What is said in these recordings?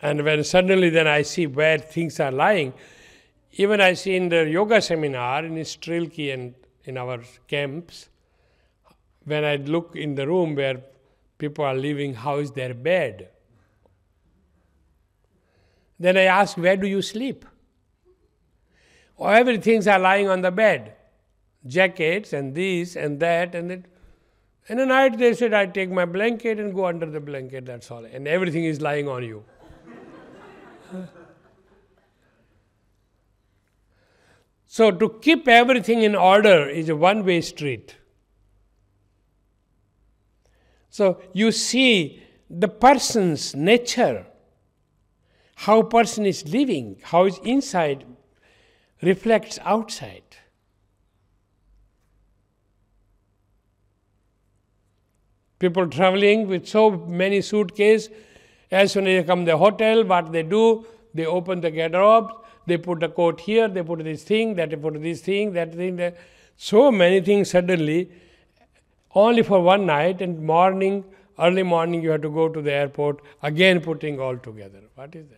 And when suddenly then I see where things are lying, even I see in the yoga seminar in Strilki and in our camps, when I look in the room where people are living, how is their bed? Then I ask, where do you sleep? Oh, everything are lying on the bed. Jackets and this and that and that. And at night they said, I take my blanket and go under the blanket, that's all. And everything is lying on you. So to keep everything in order is a one-way street. So you see the person's nature, how a person is living, how his inside reflects outside. People traveling with so many suitcases, as soon as they come to the hotel, what they do, they open the garderobe, they put a coat here, they put this thing, that they put this thing, that thing, that. So many things suddenly, only for one night, and morning, early morning you have to go to the airport, again putting all together. What is that?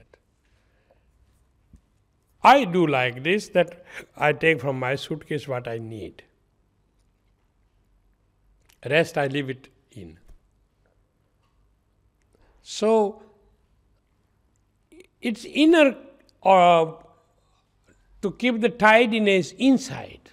I do like this, that I take from my suitcase what I need. Rest I leave it in. So, it's inner to keep the tidiness inside.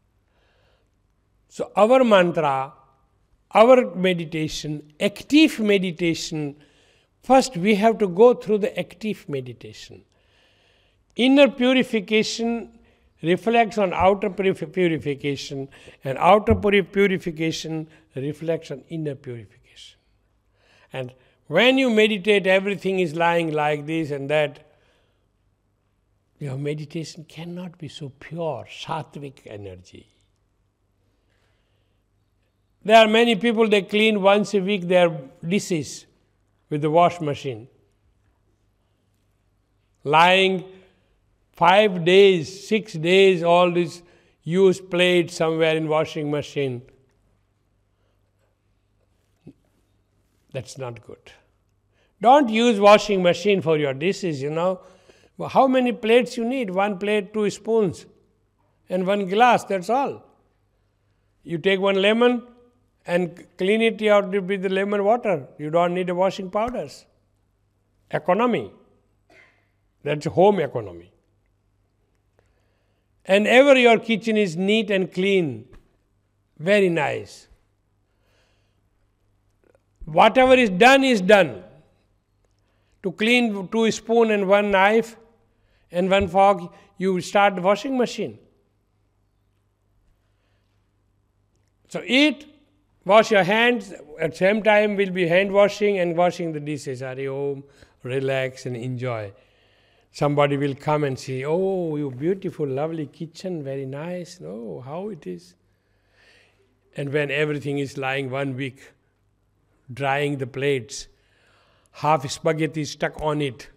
So our mantra, our meditation, active meditation, first we have to go through the active meditation. Inner purification reflects on outer purification, and outer purification reflects on inner purification. And when you meditate, everything is lying like this and that. Your meditation cannot be so pure, sattvic energy. There are many people, they clean once a week their dishes with the wash machine. Lying 5 days, 6 days, all these used plates somewhere in washing machine. That's not good. Don't use washing machine for your dishes, How many plates you need? 1 plate, 2 spoons, and 1 glass, that's all. You take 1 lemon and clean it out with the lemon water. You don't need the washing powders. Economy. That's home economy. And ever your kitchen is neat and clean, very nice. Whatever is done is done. To clean 2 spoons and 1 knife and 1 fork, you start the washing machine. So eat, wash your hands, at the same time will be hand washing and washing the dishes. Are you home? Relax and enjoy. Somebody will come and say, oh, you beautiful, lovely kitchen, very nice. Oh, how it is. And when everything is lying 1 week, drying the plates, half spaghetti stuck on it.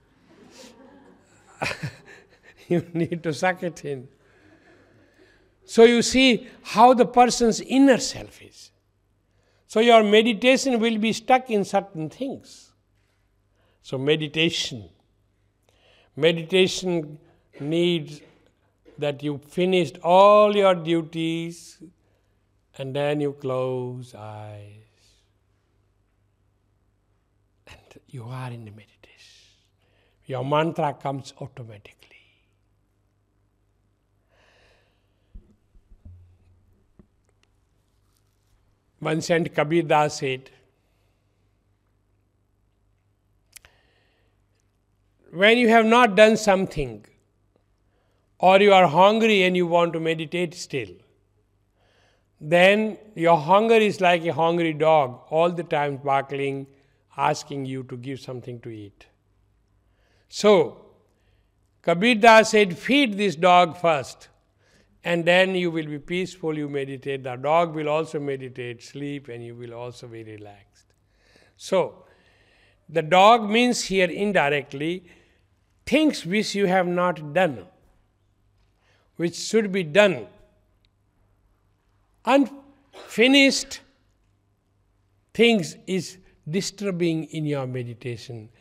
You need to suck it in. So you see how the person's inner self is. So your meditation will be stuck in certain things. So meditation needs that you finished all your duties and then you close eyes. And you are in the meditation. Your mantra comes automatically. One Sant Kabir Das said, when you have not done something, or you are hungry and you want to meditate still, then your hunger is like a hungry dog, all the time barking, asking you to give something to eat. So, Kabir Das said, feed this dog first, and then you will be peaceful, you meditate. The dog will also meditate, sleep, and you will also be relaxed. So, the dog means here indirectly, things which you have not done, which should be done. Unfinished things is disturbing in your meditation.